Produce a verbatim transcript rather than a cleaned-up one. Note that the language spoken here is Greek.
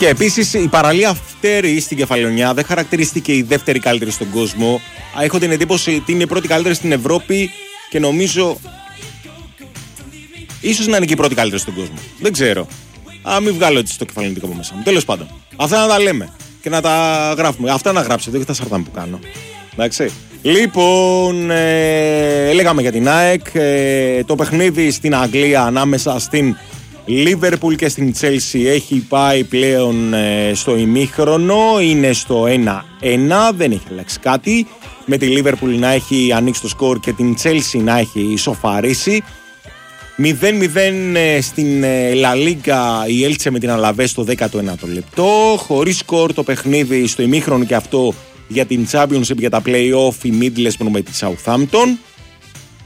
Και επίσης η παραλία Φτέρη στην Κεφαλαιονιά δεν χαρακτηρίστηκε η δεύτερη καλύτερη στον κόσμο. Έχω την εντύπωση ότι είναι η πρώτη καλύτερη στην Ευρώπη και νομίζω ίσως να είναι και η πρώτη καλύτερη στον κόσμο. Δεν ξέρω. Α, μην βγάλω έτσι το κεφαλαιονιτικό από μέσα μου. Τέλος πάντων. Αυτά να τα λέμε και να τα γράφουμε. Αυτά να γράψετε, όχι τα σαρτάν που κάνω. Εντάξει. Λοιπόν, ε, έλεγαμε για την ΑΕΚ. Ε, το παιχνίδι στην Αγγλία ανάμεσα στην Liverpool και στην Chelsea έχει πάει πλέον ε, στο ημίχρονο. Είναι στο ένα ένα, δεν έχει αλλάξει κάτι. Με τη Liverpool να έχει ανοίξει το σκορ και την Chelsea να έχει ισοφαρίσει. μηδέν μηδέν ε, στην ε, La Liga η Έλτσε με την Αλαβές στο δέκατο ένατο λεπτό. Χωρίς σκορ το παιχνίδι στο ημίχρονο και αυτό για την Championship για τα play-off η Middlesbrough με τη Southampton.